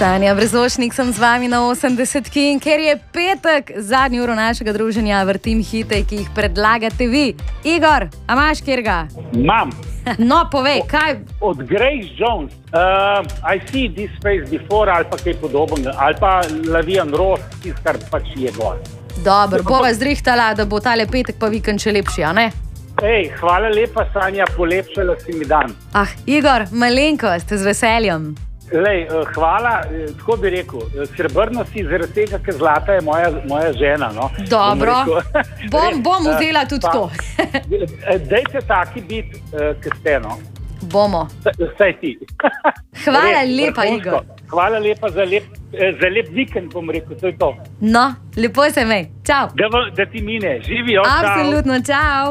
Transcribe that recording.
Sanja Brezošnik sem z vami na 80-ki in ker je petek, zadnji uro našega druženja, vrtim hite, ki jih predlagate vi. Igor, a imaš kjerga? Imam. No, povej, kaj? Od Grace Jones. I see this face before, ali pa kaj podobnega, ali pa Lavian Rose, kar pač je gor. Dobro, bova zdrihtala, da bo tale petek pa vikend še lepši, a ne? Ej, hvala lepa, Sanja, polepšala si mi dan. Igor, malenkost, z veseljem. Lej, hvala, tako bi rekel, srebrno si zaradi tega, ker zlata je moja žena, no. Dobro, bom vzela tudi to. Dajte taki biti, ki ste, no. Bomo. Vsaj ti. Hvala lepa, Igor. Hvala lepa za lep vikend, bom rekel, to je to. No, lepo se mej. Čau. Da ti mine, živijo. Absolutno, čau.